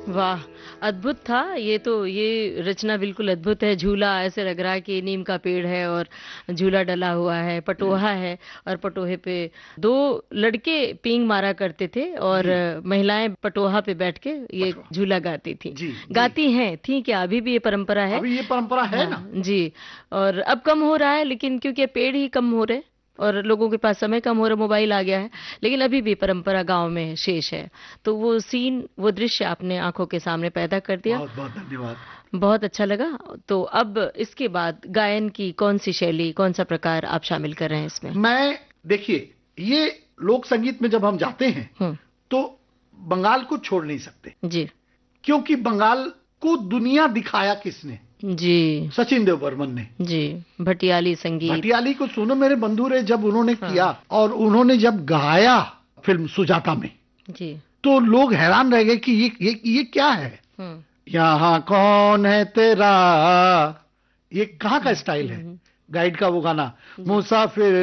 वाह, अद्भुत था। ये तो ये रचना बिल्कुल अद्भुत है। झूला ऐसे लग रहा है कि नीम का पेड़ है और झूला डला हुआ है, पटोहा है और पटोहे पे दो लड़के पींग मारा करते थे और जी। महिलाएं पटोहा पे बैठ के ये पटवा। झूला गाती थी। जी जी। गाती हैं, थी क्या, अभी भी ये परंपरा है। अभी ये परंपरा है हाँ ना। जी। और अब कम हो रहा है, लेकिन क्योंकि पेड़ ही कम हो रहे और लोगों के पास समय कम हो रहा, मोबाइल आ गया है, लेकिन अभी भी परंपरा गांव में शेष है। तो वो सीन, वो दृश्य आपने आंखों के सामने पैदा कर दिया। बहुत बहुत धन्यवाद। बहुत अच्छा लगा। तो अब इसके बाद गायन की कौन सी शैली, कौन सा प्रकार आप शामिल कर रहे हैं इसमें? मैं, देखिए, ये लोक संगीत में जब हम जाते हैं हम्म। तो बंगाल को छोड़ नहीं सकते, जी। क्योंकि बंगाल को दुनिया दिखाया किसने? जी। सचिन देव बर्मन ने। जी। भटियाली संगीत। भटियाली को सुनो मेरे बंधु रे जब उन्होंने किया, हाँ। और उन्होंने जब गाया फिल्म सुजाता में, जी। तो लोग हैरान रह गए कि ये क्या है? हम्म। यहाँ कौन है तेरा, ये कहाँ का स्टाइल है? हम्म। गाइड का वो गाना, जी। मुसाफिर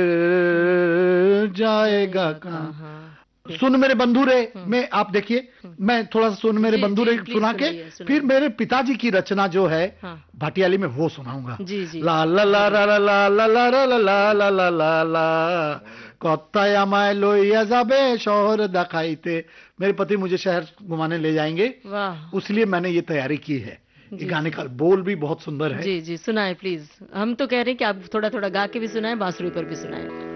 जाएगा जाएगा कहाँ, कहाँ। सुन मेरे बंधु रे हम्म। में आप देखिए। हम्म। मैं थोड़ा सा सुन मेरे जी बंधु जी, रे प्लीज सुना के सुनाइए फिर सुनाइए। मेरे पिताजी की रचना जो है हाँ। भाटियाली में वो सुनाऊंगा। जी जी। ला ला ला जरूर। ला ला ला ला ला ला ला ला ला ला ला कत्ताय আমায় লইয়া যাবে शहर দেখাইতে। मेरे पति मुझे शहर घुमाने ले जाएंगे, वाह। उसलिए मैंने ये तैयारी की है। ये जी गाने जी। का बोल भी बहुत सुंदर है। जी जी, सुनाए प्लीज। हम तो कह रहे हैं कि आप थोड़ा थोड़ा गा के भी सुनाएं, बांसुरी पर भी सुनाएं।